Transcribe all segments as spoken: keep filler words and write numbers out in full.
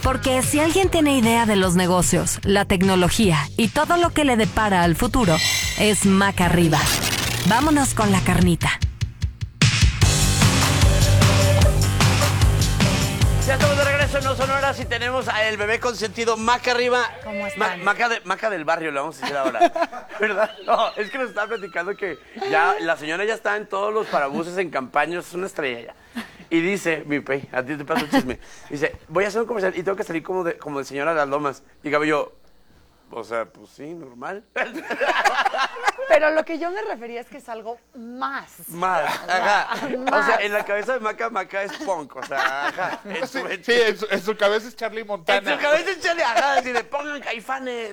Porque si alguien tiene idea de los negocios, la tecnología y todo lo que le depara al futuro, es Maca Arriba. Vámonos con la carnita. Ya estamos de regreso en No Sonoras y tenemos al bebé consentido Maca Arriba. ¿Cómo están? Ma Maca, de, Maca del barrio, le vamos a decir ahora. ¿Verdad? No, es que nos estaba platicando que ya la señora ya está en todos los parabuses en campañas, es una estrella ya. Y dice, mi pey, a ti te pasa un chisme. Dice, voy a hacer un comercial y tengo que salir como de, como de señora de las lomas. Y Gaby yo, o sea, pues sí, normal. Pero lo que yo me refería es que es algo más. Más, ajá. Más. O sea, en la cabeza de Maca, Maca es punk, o sea, ajá. En Sí, su, sí, en, su, en su cabeza es Charlie Montana. En su cabeza es Charlie, ajá, así de pongan Caifanes.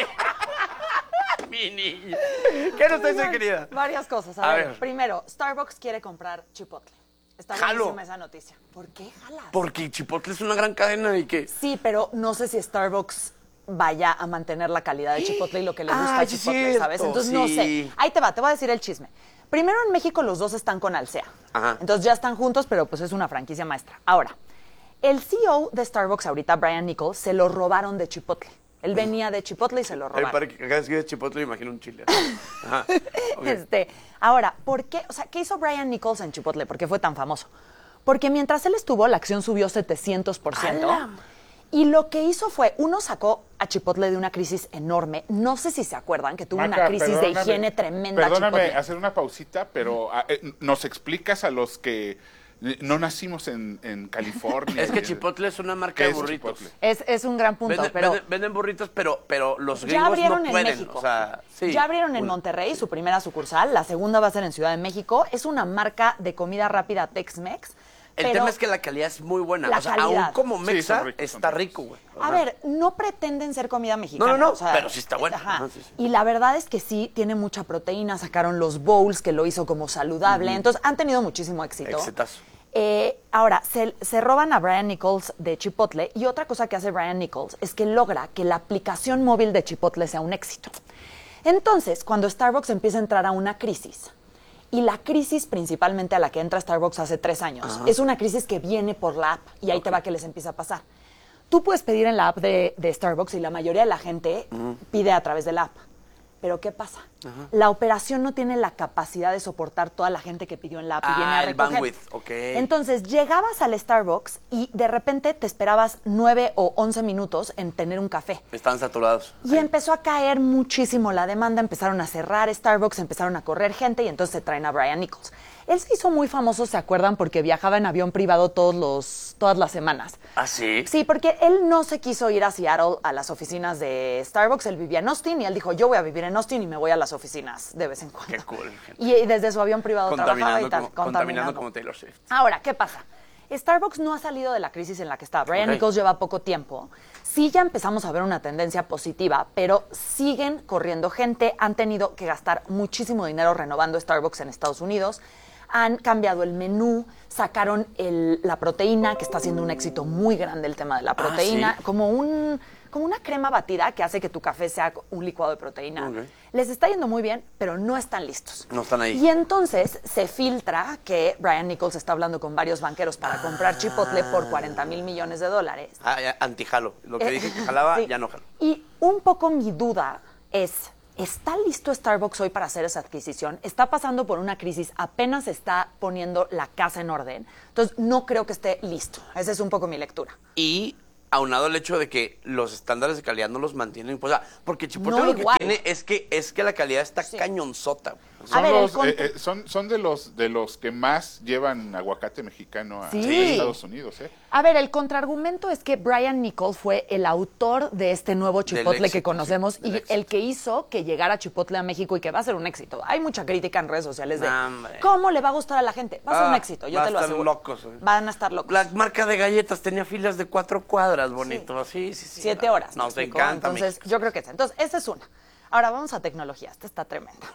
Así. Mi niña. ¿Qué nos dice, querida? Varias cosas. A, A ver, ver. primero, Starbucks quiere comprar Chipotle. Está Jalo. buenísima esa noticia. ¿Por qué jalas? Porque Chipotle es una gran cadena y que... Sí, pero no sé si Starbucks vaya a mantener la calidad de Chipotle y lo que le gusta Ah, a sí, Chipotle, cierto, ¿sabes? Entonces, no sí. sé. Ahí te va, te voy a decir el chisme. Primero, en México los dos están con Alsea. Ajá. Entonces ya están juntos, pero pues es una franquicia maestra. Ahora, el C E O de Starbucks ahorita, Brian Nichols, se lo robaron de Chipotle. Él venía de Chipotle y se lo Ay, robaron. para que cada vez que dices Chipotle me imagino un chile. Ajá. Ok. Este, ahora, ¿por qué? O sea, ¿qué hizo Brian Nichols en Chipotle? ¿Por qué fue tan famoso? Porque mientras él estuvo, la acción subió setecientos por ciento. ¡Hala! Y lo que hizo fue, uno sacó a Chipotle de una crisis enorme. No sé si se acuerdan que tuvo Maca, una crisis de perdóname, higiene tremenda Perdóname Chipotle. hacer una pausita, pero ah, eh, nos explicas a los que no nacimos en, en California. Es que Chipotle es una marca de es burritos. Chipotle? Es, es un gran punto, Venden, pero venden- venden burritos, pero, pero los ya gringos abrieron no pueden. en México. O sea, sí. Ya abrieron en Una- Monterrey su primera sucursal. La segunda va a ser en Ciudad de México. Es una marca de comida rápida Tex-Mex. El pero tema es que la calidad es muy buena. la o sea, calidad. aún como Sí, mexa, son ricos, son está ricos. rico, güey. A Ajá. ver, no pretenden ser comida mexicana. No, no, no, o sea, pero sí está buena. ajá. Ajá, sí, sí. Y la verdad es que sí, tiene mucha proteína. Sacaron los bowls, que lo hizo como saludable. Entonces, han tenido muchísimo éxito. Exitazo. Eh, ahora, se, se roban a Brian Nichols de Chipotle. Y otra cosa que hace Brian Nichols es que logra que la aplicación móvil de Chipotle sea un éxito. Entonces, cuando Starbucks empieza a entrar a una crisis, y la crisis principalmente a la que entra Starbucks hace tres años, Ajá. es una crisis que viene por la app y ahí te va que les empieza a pasar. Tú puedes pedir en la app de, de Starbucks y la mayoría de la gente pide a través de la app. Pero ¿qué pasa? La operación no tiene la capacidad de soportar toda la gente que pidió en la app y Ah, viene a el recoger. bandwidth, ok. Entonces, llegabas al Starbucks y de repente te esperabas nueve o once minutos en tener un café. Están saturados. Y empezó a caer muchísimo la demanda, empezaron a cerrar Starbucks, empezaron a correr gente y entonces se traen a Brian Nichols. Él se hizo muy famoso, ¿se acuerdan? Porque viajaba en avión privado todos los, todas las semanas. ¿Ah, sí? Sí, porque él no se quiso ir a Seattle a las oficinas de Starbucks, él vivía en Austin y él dijo, yo voy a vivir en Austin y me voy a las oficinas de vez en cuando. Qué cool. Y, y desde su avión privado trabajaba Contaminando y tal, como, contaminando como Taylor Swift. Ahora, ¿qué pasa? Starbucks no ha salido de la crisis en la que está. Brian Ok. Nichols lleva poco tiempo. Sí ya empezamos a ver una tendencia positiva, pero siguen corriendo gente. Han tenido que gastar muchísimo dinero renovando Starbucks en Estados Unidos. Han cambiado el menú, sacaron el- la proteína, que está siendo un éxito muy grande el tema de la proteína, ¿sí? como un como una crema batida que hace que tu café sea un licuado de proteína. Ok. Les está yendo muy bien, pero no están listos. No están ahí. Y entonces se filtra que Brian Nichols está hablando con varios banqueros para comprar Chipotle por cuarenta mil millones de dólares. Ah, ya, antijalo. Lo que Eh, dije que jalaba, sí. ya no jalo. Y un poco mi duda es, ¿está listo Starbucks hoy para hacer esa adquisición? Está pasando por una crisis, apenas está poniendo la casa en orden. Entonces, no creo que esté listo. Esa es un poco mi lectura. Y aunado el hecho de que los estándares de calidad no los mantienen, pues, o sea, porque Chipotle No lo que igual. tiene es que es que la calidad está Sí. cañonzota. A Son, ver, el los, contra- eh, eh, son, son de los de los que más llevan aguacate mexicano a, Sí. a Estados Unidos, ¿eh? A ver, el contraargumento es que Brian Nichols fue el autor de este nuevo Chipotle éxito, que conocemos sí, del y éxito. el que hizo que llegara Chipotle a México y que va a ser un éxito. Hay mucha crítica en redes sociales de No, hombre. cómo le va a gustar a la gente. Va a ser un Ah, éxito, yo va a te lo estar aseguro. locos, eh. Van a estar locos. La marca de galletas tenía filas de cuatro cuadras, bonito. Sí, sí, sí. Siete no, horas. ¿me Nos explico? encanta. Entonces, México. yo creo que esa. Entonces, esa es una. Ahora vamos a tecnología. Esta está tremenda.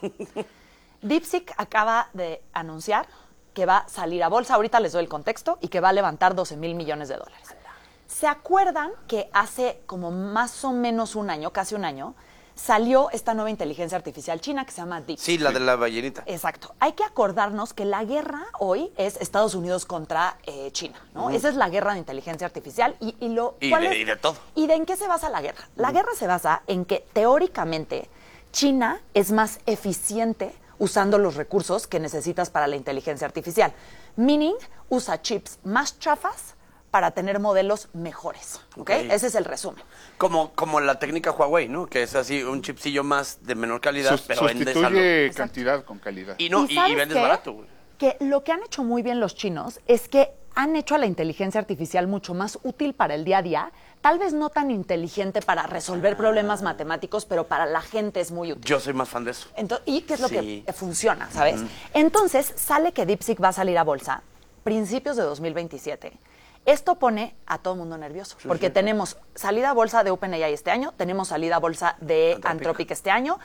DeepSeek acaba de anunciar que va a salir a bolsa, ahorita les doy el contexto, y que va a levantar doce mil millones de dólares. ¿Se acuerdan que hace como más o menos un año, casi un año, salió esta nueva inteligencia artificial china que se llama DeepSeek. Sí, la de la ballenita. Exacto. Hay que acordarnos que la guerra hoy es Estados Unidos contra eh, China, ¿no? Uh-huh. Esa es la guerra de inteligencia artificial y, y lo... Y ¿cuál de, es? y de todo. ¿Y de en qué se basa la guerra? La uh-huh. guerra se basa en que teóricamente China es más eficiente usando los recursos que necesitas para la inteligencia artificial. Meaning, usa chips más chafas para tener modelos mejores, ¿ok? Okay. Ese es el resumen. Como, como la técnica Huawei, ¿no? Que es así, un chipsillo más de menor calidad, Sus, pero vendes algo. Sustituye cantidad con calidad. Y, no, y, y vendes qué? barato, güey. Que lo que han hecho muy bien los chinos es que han hecho a la inteligencia artificial mucho más útil para el día a día, tal vez no tan inteligente para resolver problemas matemáticos, pero para la gente es muy útil. Yo soy más fan de eso. Entonces, ¿y qué es lo Sí. que funciona, sabes? Mm. Entonces, sale que DeepSeek va a salir a bolsa principios de dos mil veintisiete. Esto pone a todo el mundo nervioso, Sí, porque sí. tenemos salida a bolsa de OpenAI este año, tenemos salida a bolsa de Anthropic. Anthropic este año,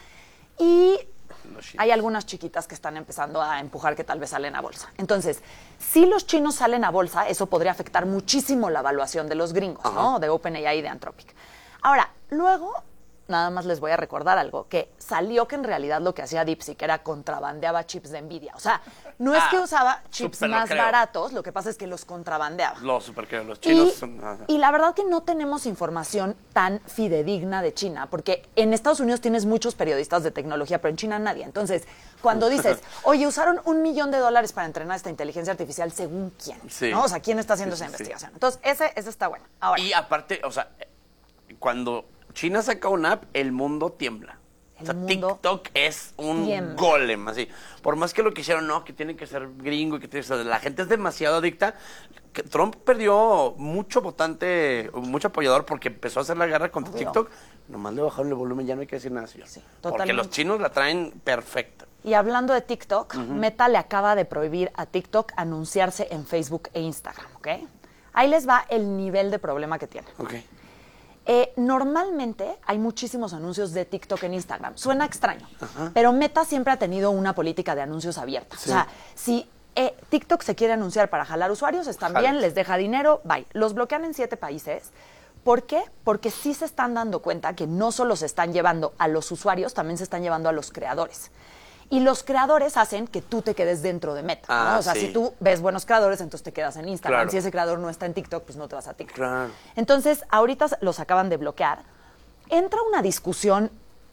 y Los chinos. hay algunas chiquitas que están empezando a empujar que tal vez salen a bolsa. Entonces, si los chinos salen a bolsa, eso podría afectar muchísimo la evaluación de los gringos, Ajá. ¿no? De OpenAI y de Anthropic. Ahora, luego, nada más les voy a recordar algo, que salió que en realidad lo que hacía DeepSeek era contrabandeaba chips de NVIDIA. O sea, no es Ah, que usaba chips súper lo más creo. baratos, lo que pasa es que los contrabandeaba. Los super creo, los chinos Y, son... ajá. y la verdad que no tenemos información tan fidedigna de China, porque en Estados Unidos tienes muchos periodistas de tecnología, pero en China nadie. Entonces, cuando dices, oye, usaron un millón de dólares para entrenar esta inteligencia artificial, ¿según quién? Sí. ¿No? O sea, ¿quién está haciendo Sí, esa sí, sí. investigación? Entonces, ese, ese está bueno. Ahora, Y aparte, o sea, cuando China saca una app, el mundo tiembla. El o sea, mundo TikTok es un tiembla. golem, así. Por más que lo quisieron, no, que tiene que ser gringo y que tiene que ser... La gente es demasiado adicta. Que Trump perdió mucho votante, mucho apoyador porque empezó a hacer la guerra contra Obvio. TikTok. Nomás le bajaron el volumen, ya no hay que decir nada, señor. Sí, porque totalmente. los chinos la traen perfecta. y hablando de TikTok, Meta le acaba de prohibir a TikTok anunciarse en Facebook e Instagram, ¿ok? Ahí les va el nivel de problema que tiene. Ok. Eh, normalmente hay muchísimos anuncios de TikTok en Instagram. Suena extraño, pero Meta siempre ha tenido una política de anuncios abierta. Sí. O sea, si eh, TikTok se quiere anunciar para jalar usuarios, están Jales. bien, les deja dinero, bye. Los bloquean en siete países. ¿Por qué? Porque sí se están dando cuenta que no solo se están llevando a los usuarios, también se están llevando a los creadores. Y los creadores hacen que tú te quedes dentro de Meta, Ah, ¿no? O sea, sí. si tú ves buenos creadores, entonces te quedas en Instagram. Claro. Si ese creador no está en TikTok, pues no te vas a TikTok. Claro. Entonces, ahorita los acaban de bloquear. Entra una discusión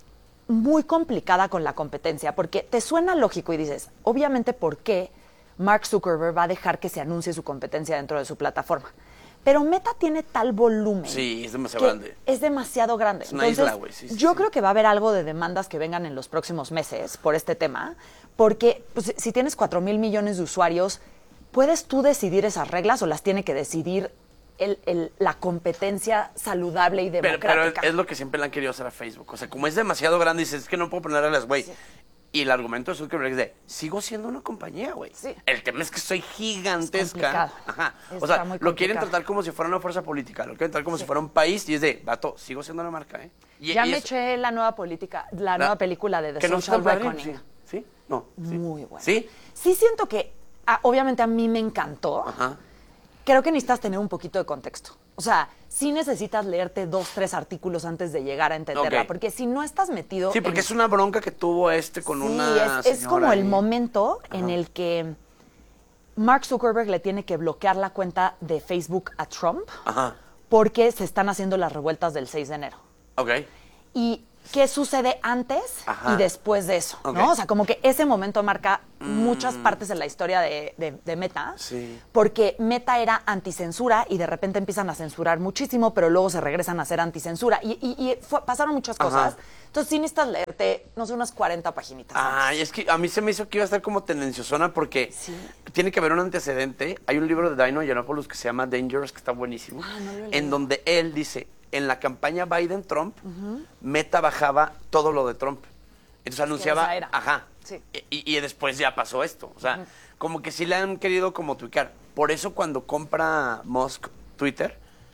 muy complicada con la competencia, porque te suena lógico y dices, obviamente, ¿por qué Mark Zuckerberg va a dejar que se anuncie su competencia dentro de su plataforma? Pero Meta tiene tal volumen. Sí, es demasiado que grande. Es demasiado grande. Es una Entonces, isla, güey. Sí, sí, yo sí. creo que va a haber algo de demandas que vengan en los próximos meses por este tema, porque pues, si tienes cuatro mil millones de usuarios, ¿puedes tú decidir esas reglas o las tiene que decidir el, el, la competencia saludable y Pero, democrática? pero es lo que siempre le han querido hacer a Facebook. O sea, como es demasiado grande, dices, es que no puedo poner reglas, güey. Sí. Y el argumento de Zuckerberg es de, sigo siendo una compañía, güey. Sí. El tema es que soy gigantesca. Es complicado. Ajá. Está O sea, muy lo quieren complicado. tratar como si fuera una fuerza política, lo quieren tratar como si fuera un país y es de, vato, sigo siendo una marca, ¿eh? Y, ya y me es- eché la nueva política, la, nueva película de The que no Social está padre, Reckoning. ¿sí? ¿Sí? No. sí. Muy buena. ¿Sí? Sí siento que, ah, obviamente a mí me encantó. Ajá. Creo que necesitas tener un poquito de contexto. O sea, sí necesitas leerte dos, tres artículos antes de llegar a entenderla. Ok. Porque si no estás metido... Sí, porque en- es una bronca que tuvo este con Sí, una es, es señora como el ahí. momento en Ajá. el que Mark Zuckerberg le tiene que bloquear la cuenta de Facebook a Trump Ajá. porque se están haciendo las revueltas del seis de enero. Ok. ¿Y qué sucede antes Ajá. y después de eso? Ok. ¿No? O sea, como que ese momento marca muchas partes de la historia de, de- de Meta. Sí. Porque Meta era anticensura y de repente empiezan a censurar muchísimo, pero luego se regresan a ser anticensura. Y, y- y fue- pasaron muchas cosas. Ajá. Entonces sí necesitas leerte, no sé, unas cuarenta paginitas. Ay, es que a mí se me hizo que iba a estar como tendenciosona porque Sí. tiene que haber un antecedente. Hay un libro de Dino Yiannopoulos que se llama Dangerous, que está buenísimo, Ah, no lo he en leído. donde él dice, en la campaña Biden-Trump, Meta bajaba todo lo de Trump. Entonces anunciaba, esa era. ajá, Sí. y, y después ya pasó esto. O sea, como que sí le han querido como tuicar. Por eso cuando compra Musk Twitter,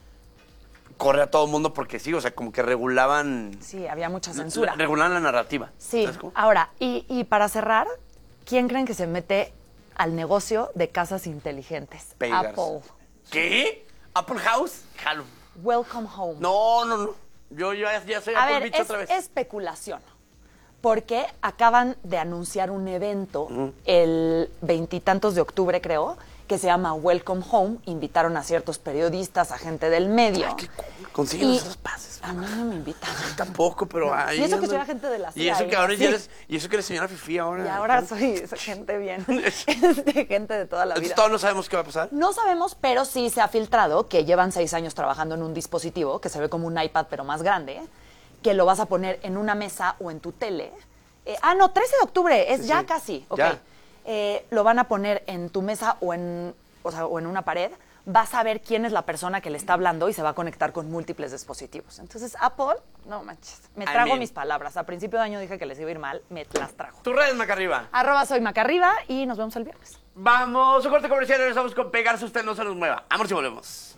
corre a todo el mundo porque sí, o sea, como que regulaban... Sí, había mucha censura. Regulaban la narrativa. Sí, ¿Sabes cómo? ahora, y, y para cerrar, ¿quién creen que se mete al negocio de casas inteligentes? Pagers. Apple. ¿Qué? ¿Apple House? Jalo. Welcome home. No, no, no. Yo, yo ya, ya soy A Apple ver, bicho es otra vez. especulación. Porque acaban de anunciar un evento el veintitantos de octubre, creo, que se llama Welcome Home. Invitaron a ciertos periodistas, a gente del medio. Ay, qué cool. Consíguenos Y- esos pases. A mí no me invitan. Tampoco, pero ahí Y eso que andan. soy agente de la C I A. Y eso que y ahora así. ya eres, y eso que eres señora Fifi ahora. Y ahora soy, soy gente bien. Este, gente de toda la Entonces vida. todos no sabemos qué va a pasar. No sabemos, pero sí se ha filtrado que llevan seis años trabajando en un dispositivo que se ve como un iPad, pero más grande, que lo vas a poner en una mesa o en tu tele. Eh, ah, no, trece de octubre, es Sí, ya sí. casi. Ok. Ya. Eh, lo van a poner en tu mesa o en, o sea, o en una pared. Vas a ver quién es la persona que le está hablando y se va a conectar con múltiples dispositivos. Entonces, Apple, no manches, me I trago mean. mis palabras. A principio de año dije que les iba a ir mal, me las trajo. Tus redes, Macarriba. Arroba soy Macarriba y nos vemos el viernes. Vamos, un corte comercial y regresamos con Pegarse Usted No Se Nos Mueva. Amor, si volvemos.